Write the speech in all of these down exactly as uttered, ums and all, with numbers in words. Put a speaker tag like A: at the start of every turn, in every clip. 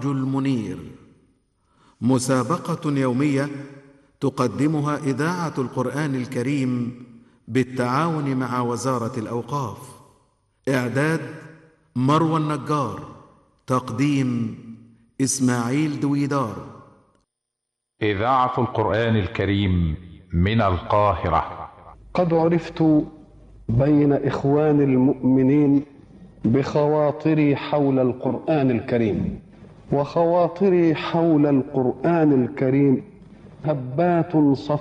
A: السراج المنير، مسابقة يومية تقدمها إذاعة القرآن الكريم بالتعاون مع وزارة الأوقاف. إعداد مروى النجار، تقديم إسماعيل دويدار.
B: إذاعة القرآن الكريم من القاهرة.
C: قد عرفت بين إخوان المؤمنين بخواطري حول القرآن الكريم، وخواطري حول القرآن الكريم هبات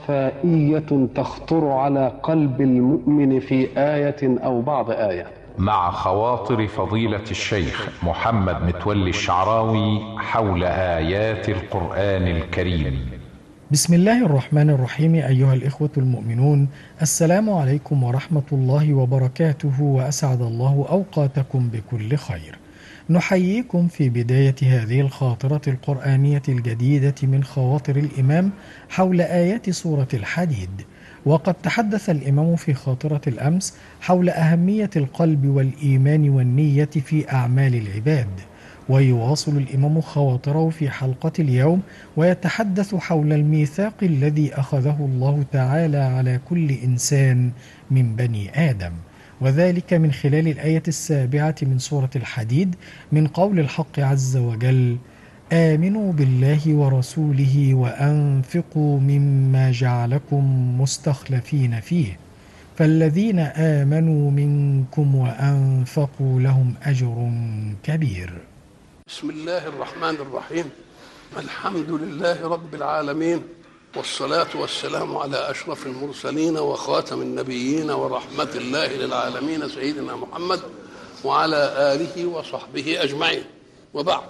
C: صفائية تخطر على قلب المؤمن في آية أو بعض آية.
B: مع خواطر فضيلة الشيخ محمد متولي الشعراوي حول آيات القرآن الكريم.
D: بسم الله الرحمن الرحيم. أيها الإخوة المؤمنون، السلام عليكم ورحمة الله وبركاته، وأسعد الله أوقاتكم بكل خير. نحييكم في بداية هذه الخاطرة القرآنية الجديدة من خواطر الإمام حول آيات سورة الحديد. وقد تحدث الإمام في خاطرة الأمس حول أهمية القلب والإيمان والنية في أعمال العباد، ويواصل الإمام خواطره في حلقة اليوم ويتحدث حول الميثاق الذي أخذه الله تعالى على كل إنسان من بني آدم، وذلك من خلال الآية السابعة من سورة الحديد من قول الحق عز وجل: آمنوا بالله ورسوله وأنفقوا مما جعلكم مستخلفين فيه فالذين آمنوا منكم وأنفقوا لهم أجر كبير.
E: بسم الله الرحمن الرحيم. الحمد لله رب العالمين، والصلاة والسلام على أشرف المرسلين وخاتم النبيين ورحمة الله للعالمين سيدنا محمد وعلى آله وصحبه أجمعين، وبعد.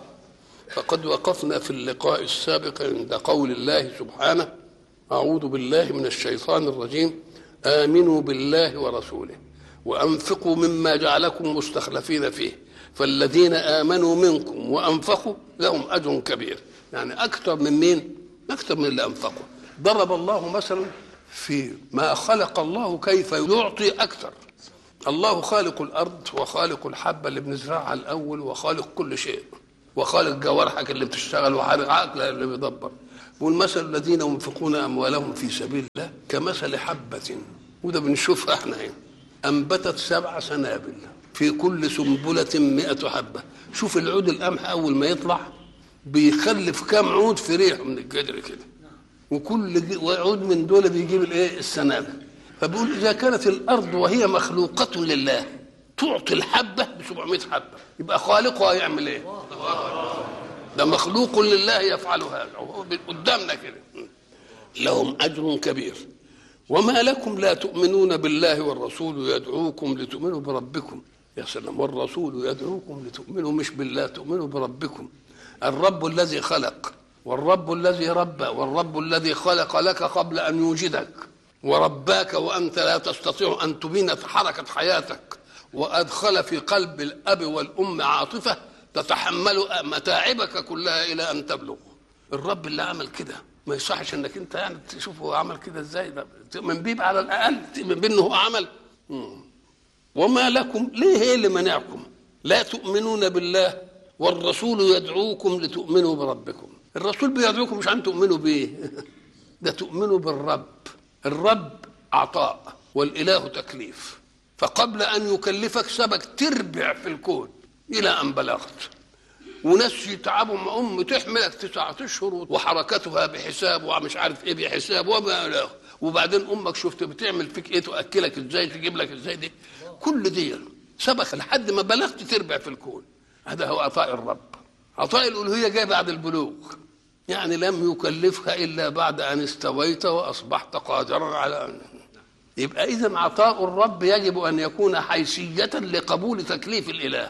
E: فقد وقفنا في اللقاء السابق عند قول الله سبحانه: أعوذ بالله من الشيطان الرجيم، آمنوا بالله ورسوله وأنفقوا مما جعلكم مستخلفين فيه فالذين آمنوا منكم وأنفقوا لهم أجر كبير. يعني أكثر من مين؟ أكثر من اللي أنفقوا. ضرب الله مثلا في ما خلق الله كيف يعطي أكثر. الله خالق الأرض وخالق الحبة اللي بنزرعها الأول وخالق كل شيء وخالق جوارحك اللي بتشتغل وخالق عقلك اللي بيدبر. والمثل الذين ينفقون أموالهم في سبيل الله كمثل حبة، وده بنشوفها احنا هنا، أنبتت سبع سنابل في كل سنبلة مئة حبة. شوف العود القمح أول ما يطلع بيخلف كام عود في ريحه من الجدر كده، وكل عود من دول بيجيب الايه؟ السنابل. فبيقول إذا كانت الأرض وهي مخلوقة لله تعطي الحبة ب سبعمائة حبة، يبقى خالقها يعمل ايه؟ ده مخلوق لله يفعل هذا، وهو قدامنا كده. لهم أجر كبير. وما لكم لا تؤمنون بالله والرسول يدعوكم لتؤمنوا بربكم. يا سلام، والرسول يدعوكم لتؤمنوا مش بالله، تؤمنوا بربكم. الرب الذي خلق، والرب الذي ربى، والرب الذي خلق لك قبل أن يوجدك ورباك وأنت لا تستطيع أن تبين حركة حياتك، وأدخل في قلب الأب والأم عاطفة تتحمل متاعبك كلها إلى أن تبلغ. الرب اللي عمل كده ما يصحش انك انت يعني تشوفه عمل كده ازاي. ده تؤمن بيه على الاقل، تؤمن بيه انه هو عمل. مم. وما لكم، ليه ايه اللي منعكم لا تؤمنون بالله والرسول يدعوكم لتؤمنوا بربكم؟ الرسول بيدعوكم مش عن تؤمنوا بيه ده تؤمنوا بالرب. الرب عطاء والاله تكليف، فقبل ان يكلفك سبك تربع في الكون الى ان بلغت، وناس يتعبوا مع ام تحملك تسعة اشهر وحركتها بحساب ومش عارف ايه بحساب وما له، وبعدين امك شفت بتعمل فيك ايه، تاكلك ازاي، تجيب لك ازاي، دي كل دي سبق لحد ما بلغت تربع في الكون. هذا هو عطاء الرب. عطاء الالوهيه جاي بعد البلوغ، يعني لم يكلفها الا بعد ان استويت واصبحت قادرا على ان. يبقى اذا عطاء الرب يجب ان يكون حيثيه لقبول تكليف الاله،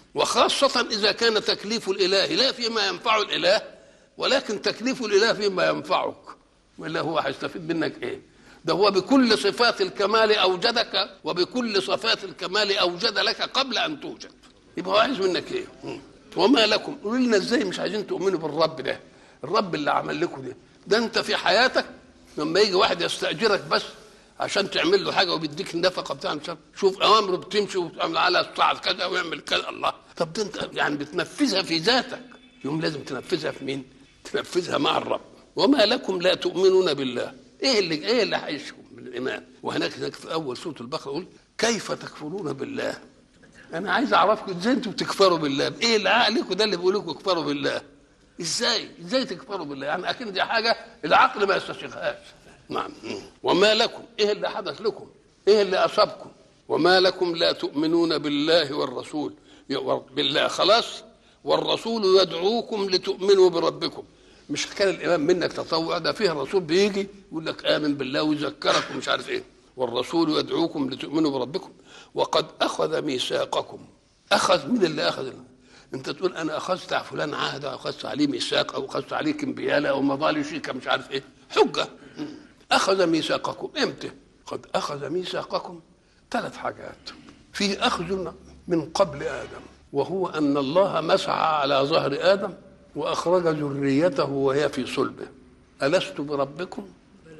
E: وخاصة إذا كان تكليف الإله لا فيما ينفع الإله، ولكن تكليف الإله فيما ينفعك. وإلا هو هيستفيد منك إيه؟ ده هو بكل صفات الكمال أوجدك، وبكل صفات الكمال أوجد لك قبل أن توجد. يبقى هو عايز منك إيه؟ وما لكم، قولوا لنا إزاي مش عايزين تؤمنوا بالرب ده؟ الرب اللي عمل لكم ده، ده أنت في حياتك لما يجي واحد يستأجرك بس عشان تعمل له حاجه وبيديك النفقه بتاعته، شوف اوامره بتمشي وبتعمل على الساعه كذا ويعمل كذا. الله، طب ده انت يعني بتنفذها في ذاتك، يوم لازم تنفذها في مين؟ تنفذها مع الرب. وما لكم لا تؤمنون بالله، ايه اللي ايه اللي هيشكم بالايمان؟ وهناك هناك في اول سوره البقره يقول كيف تكفرون بالله. انا عايز اعرفكم ازاي انتم بتكفروا بالله، ايه اللي عقلكم ده اللي بيقول لكم اكفروا بالله؟ ازاي ازاي تكفروا بالله؟ يعني اكيد دي حاجه العقل ما يستشيخهاش. نعم. وما لكم، ايه اللي حدث لكم؟ ايه اللي اصابكم؟ وما لكم لا تؤمنون بالله والرسول، بالله خلاص، والرسول يدعوكم لتؤمنوا بربكم. مش كان الامام منك تطوع، ده فيه الرسول بيجي يقول لك امن بالله ويذكرك ومش عارف ايه. والرسول يدعوكم لتؤمنوا بربكم وقد اخذ ميثاقكم. اخذ من اللي اخذ؟ انت تقول انا اخذت على فلان عهد او اخذت عليه ميثاق او اخذت عليه كمبياله او مضالي شيكه مش عارف ايه، حجه. اخذ ميثاقكم امتى؟ قد اخذ ميثاقكم ثلاث حاجات. في اخذ من قبل ادم، وهو ان الله مسح على ظهر ادم واخرج ذريته وهي في صلبه. الست بربكم؟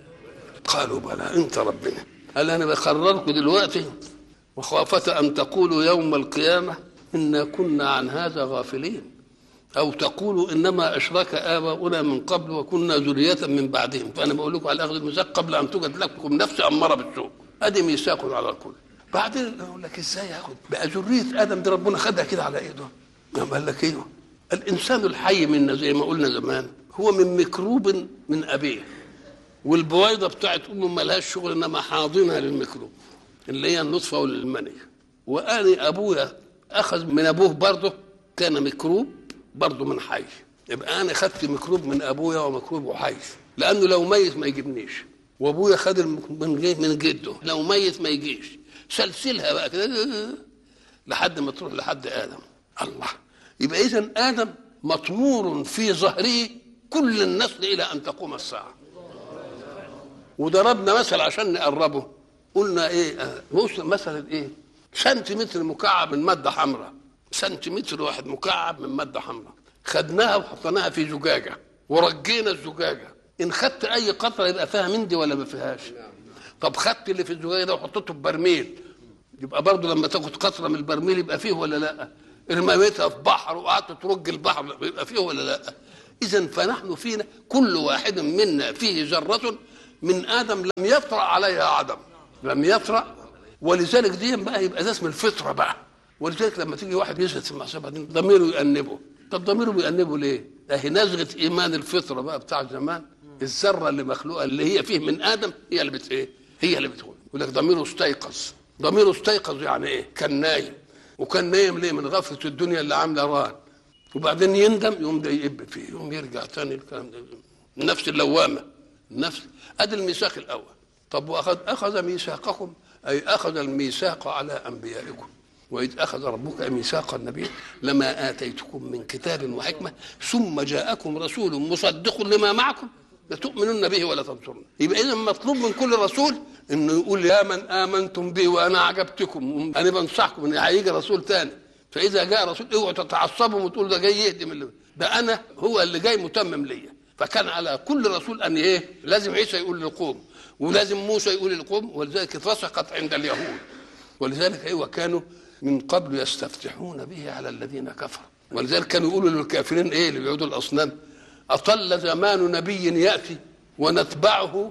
E: قالوا بلى انت ربنا. قال انا بقرركم دلوقتي وخافة ان تقولوا يوم القيامه انا كنا عن هذا غافلين، او تقولوا انما اشرك اباؤنا من قبل وكنا ذريه من بعدهم. فانا بقول لكم على اخذ الميثاق قبل ان توجد لكم نفس اماره بالسوء. ادي ميثاق على الكل. بعدين اقول لك ازاي ياخد بقى ذريه ادم دي ربنا خدها كده على ايده؟ قال لك ايوه، الانسان الحي منا زي ما قلنا زمان هو من ميكروب من ابيه، والبويضه بتاعت امه ما لهاش شغل انما حاضنها للميكروب اللي هي النطفه والمني. واني ابويا اخذ من ابوه برضه كان ميكروب برضه من حي، يبقى انا خدت ميكروب من ابويا وميكروب حي، لانه لو ميت ما يجيبنيش، وابويا خد من من جده لو ميت ما يجيش. سلسلها بقى كده لحد ما تروح لحد ادم. الله، يبقى اذا ادم مطمور في ظهره كل النسل الى ان تقوم الساعه. وضربنا مثل عشان نقربه، قلنا ايه؟ بص مثلا ايه؟ سنتيمتر مكعب من ماده حمراء، سنتيمتر واحد مكعب من ماده حمراء، خدناها وحطيناها في زجاجه ورجينا الزجاجه، ان خدت اي قطره يبقى فيها مندي ولا ما فيهاش؟ طب خدت اللي في الزجاجه ده وحطيته في برميل، يبقى برضه لما تاخد قطره من البرميل يبقى فيه ولا لا؟ رميتها في بحر وقعدت ترج البحر يبقى فيه ولا لا؟ اذا فنحن فينا كل واحد منا فيه ذره من ادم لم يطرأ عليها عدم، لم يطرأ. ولذلك دي بقى يبقى ده اسم الفطره بقى. ولذلك لما تيجي واحد يسجد في المعصيه بعدين ضميره يأنبه. طب ضميره بيأنبه ليه؟ ده هي نزغه ايمان الفطره بقى بتاع زمان. الذره اللي مخلوقه اللي هي فيه من ادم هي اللي بت ايه؟ هي اللي بتقول. يقول لك ضميره استيقظ. ضميره استيقظ يعني ايه؟ كان نايم. وكان نايم ليه؟ من غفله الدنيا اللي عامله ران. وبعدين يندم يقوم ده يقب فيه، يقوم يرجع تاني الكلام ده. النفس اللوامه. النفس ادي الميثاق الاول. طب واخذ اخذ ميثاقكم اي اخذ الميثاق على انبيائكم. واذ اخذ ربك ميثاق النبي لما اتيتكم من كتاب وحكمه ثم جاءكم رسول مصدق لما معكم لتؤمنن به ولا تنصرن. يبقى اذا مطلوب من كل رسول انه يقول يا من امنتم به وانا عجبتكم، انا بنصحكم ان هيجي رسول ثاني. فاذا جاء رسول اوعوا تتعصبوا وتقولوا ده جاي يهدم اللي ده، انا هو اللي جاي متمم ليا. فكان على كل رسول ان ايه؟ لازم عيسى يقول للقوم ولازم موسى يقول للقوم، ولذلك اترسخت عند اليهود. ولذلك ايوه كانوا من قبل يستفتحون به على الذين كفروا. ولذلك كانوا يقولوا للكافرين ايه اللي بيعبدوا الاصنام؟ اطل زمان نبي ياتي ونتبعه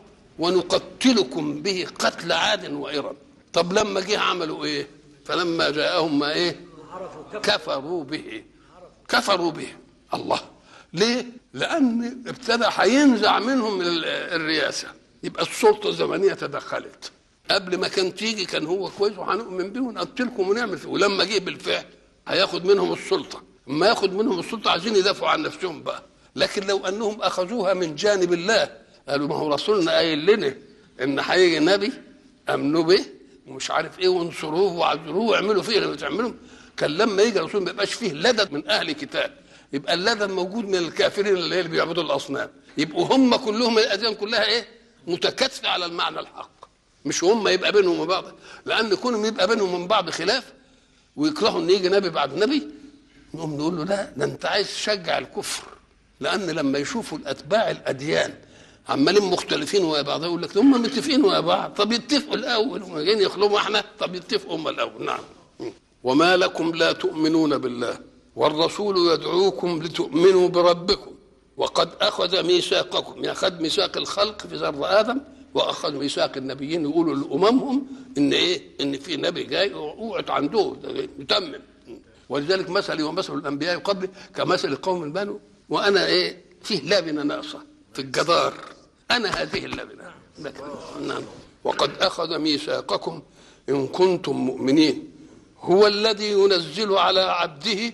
E: ونقتلكم به قتل عاد وإرم. طب لما جه عملوا ايه؟ فلما جاءهم ما ايه؟ كفروا به. كفروا به. الله، ليه؟ لأن ابتدى هينزع منهم الرئاسة، يبقى السلطة الزمنية تدخلت. قبل ما كان تيجي كان هو كويس وهنؤمن به ونقتلكم ونعمل فيه، ولما جه بالفعل هياخد منهم السلطة. اما ياخد منهم السلطة عايزين يدافعوا عن نفسهم بقى. لكن لو أنهم أخذوها من جانب الله، قالوا ما هو رسولنا قايل لنا إن هيجي نبي أمنوا به ومش عارف إيه وانصروه وعذروه واعملوا فيه اللي بتعملوا، كان لما يجي رسول ما يبقاش فيه لدد من أهل كتاب، يبقى اللدن موجود من الكافرين اللي, اللي بيعبدوا الاصنام. يبقوا هم كلهم الاديان كلها ايه؟ متكاتفه على المعنى الحق، مش هم يبقى بينهم وبعض. لان كونهم يبقى بينهم من بعض خلاف ويكرهوا ان يجي نبي بعد نبي، نقوم نقول له لا، ده انت عايز تشجع الكفر. لان لما يشوفوا الاتباع الاديان عمالين مختلفين ويا بعض يقول لك هم متفقين ويا بعض، طب يتفقوا الاول، هم جايين يخلوهم احنا، طب يتفقوا هم الاول. نعم. وما لكم لا تؤمنون بالله والرسول يدعوكم لتؤمنوا بربكم وقد أخذ ميثاقكم، يعني أخذ ميثاق الخلق في ذر آدم وأخذ ميثاق النبيين يقولوا لأممهم إن إيه؟ إن في نبي جاي وقعت عنده يتمم. ولذلك مثلي ومثل الأنبياء قبلي كمثل قوم بنو وأنا إيه؟ فيه لبنة ناقصة في الجدار، أنا هذه اللبنة. نعم. وقد أخذ ميثاقكم إن كنتم مؤمنين هو الذي ينزل على عبده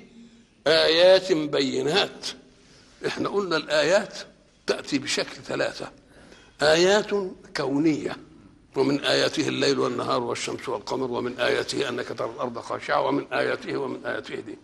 E: آيات بينات. إحنا قلنا الآيات تأتي بشكل ثلاثة: آيات كونية، ومن آياته الليل والنهار والشمس والقمر، ومن آياته أنك ترى الأرض خاشعة، ومن آياته ومن آياته دي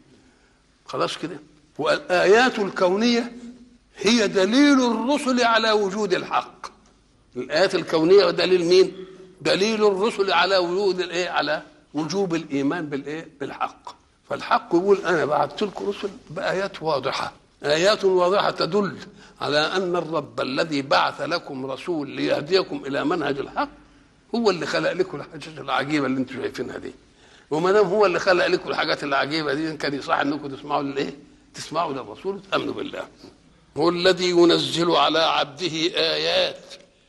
E: خلاص كده. والآيات الكونية هي دليل الرسل على وجود الحق. الآيات الكونية دليل مين؟ دليل الرسل على وجود الإيه؟ على وجوب الإيمان بالإيه؟ بالحق. فالحق يقول أنا بعثت لكم رسل بآيات واضحة، آيات واضحة تدل على أن الرب الذي بعث لكم رسول ليهديكم إلى منهج الحق هو اللي خلق لكم الحاجات العجيبة اللي انتم شايفينها دي. وما دام هو اللي خلق لكم الحاجات العجيبة دي كان يصح أنكم تسمعوا للإيه؟ تسمعوا للرسول وتأمنوا بالله. هو الذي ينزل على عبده آيات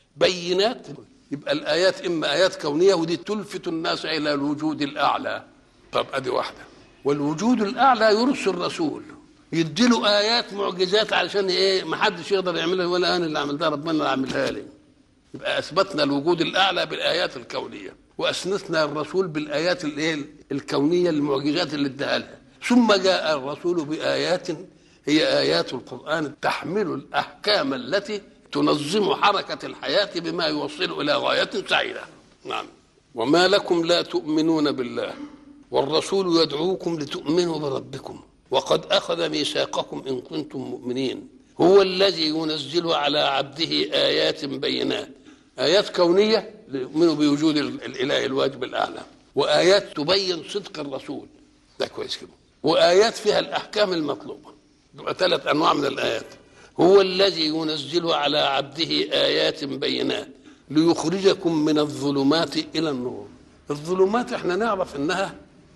E: بينات. يبقى الآيات إما آيات كونية ودي تلفت الناس إلى الوجود الأعلى. طب أدي واحدة. والوجود الأعلى يرسل رسول يديله آيات معجزات علشان إيه؟ ما حدش يقدر يعملها ولا أنا اللي عملتها، ربنا اللي عملها لي. يبقى أثبتنا الوجود الأعلى بالآيات الكونية، وأسنثنا الرسول بالآيات الإيه؟ الكونية المعجزات اللي اداها لها. ثم جاء الرسول بآيات هي آيات القرآن تحمل الأحكام التي تنظم حركة الحياة بما يوصل إلى غاية سعيدة. نعم. وما لكم لا تؤمنون بالله والرسول يدعوكم لتؤمنوا بربكم وقد أخذ ميثاقكم إن كنتم مؤمنين هو الذي ينزل على عبده آيات بينات. آيات كونية ليؤمنوا بوجود الإله الواجب الأعلى، وآيات تبين صدق الرسول ده كويس كده، وآيات فيها الأحكام المطلوبة. يبقى ثلاث أنواع من الآيات. هو الذي ينزل على عبده آيات بينات ليخرجكم من الظلمات إلى النور. الظلمات احنا نعرف انها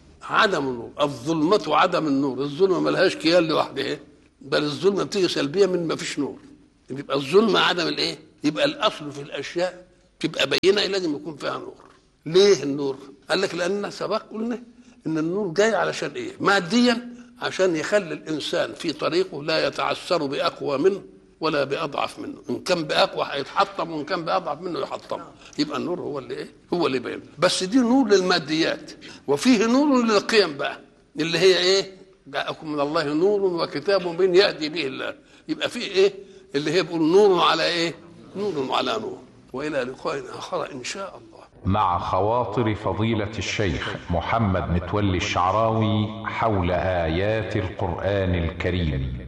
E: عدم النور، الظلمة عدم النور. الظلمة ملهاش كيان لوحدها، بل الظلمة بتيجي سلبية من ما فيش نور. يبقى الظلمة عدم الايه؟ يبقى الأصل في الأشياء تبقى بينة لازم يكون فيها نور. ليه النور؟ قال لك لأن سبق قلنا ان النور جاي علشان ايه؟ ماديا عشان يخلي الإنسان في طريقه لا يتعثر بأقوى منه ولا بأضعف منه. إن كان بأقوى هيتحطم وإن كان بأضعف منه يحطم. يبقى النور هو اللي إيه؟ هو اللي بين. بس دي نور للماديات، وفيه نور للقيم بقى اللي هي إيه؟ جاءكم من الله نور وكتاب مبين يهدي به الله. يبقى فيه إيه؟ اللي هي بيقول نور على إيه؟ نور على نور. وإلى لقاء آخر إن شاء الله.
B: مع خواطر فضيلة الشيخ محمد متولي الشعراوي حول آيات القرآن الكريم.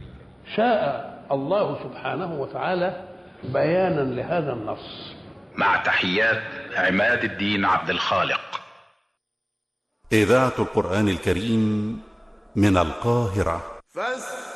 E: شاء الله سبحانه وتعالى بيانا لهذا النص.
F: مع تحيات عماد الدين عبد الخالق.
G: إذاعة القرآن الكريم من القاهرة.